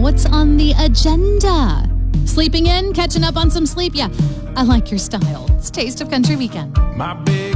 What's on the agenda? Sleeping in? Catching up on some sleep? Yeah, I like your style. It's Taste of Country Weekend. My big